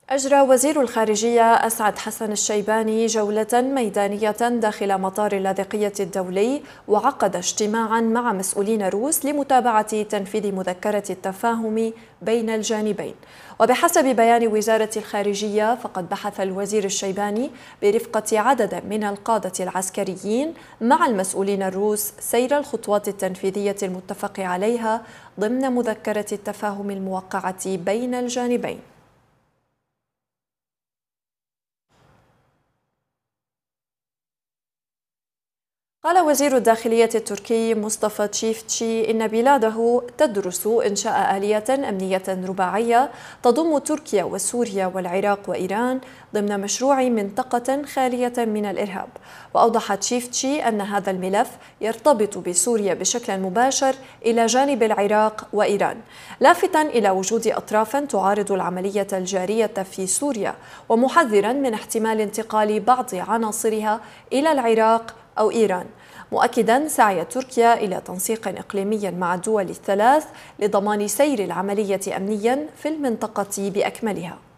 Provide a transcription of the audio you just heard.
أجرى وزير الخارجية أسعد حسن الشيباني جولة ميدانية داخل مطار اللاذقية الدولي، وعقد اجتماعا مع مسؤولين روس لمتابعة تنفيذ مذكرة التفاهم بين الجانبين. وبحسب بيان وزارة الخارجية، فقد بحث الوزير الشيباني برفقة عدد من القادة العسكريين مع المسؤولين الروس سير الخطوات التنفيذية المتفق عليها ضمن مذكرة التفاهم الموقعة بين الجانبين. قال وزير الداخلية التركي مصطفى تشيفتشي إن بلاده تدرس إنشاء آلية أمنية رباعية تضم تركيا وسوريا والعراق وإيران ضمن مشروع منطقة خالية من الإرهاب. وأوضح تشيفتشي أن هذا الملف يرتبط بسوريا بشكل مباشر إلى جانب العراق وإيران، لافتا إلى وجود أطراف تعارض العملية الجارية في سوريا، ومحذرا من احتمال انتقال بعض عناصرها إلى العراق أو إيران، مؤكدا سعي تركيا إلى تنسيق إقليمي مع الدول الثلاث لضمان سير العملية أمنيا في المنطقة بأكملها.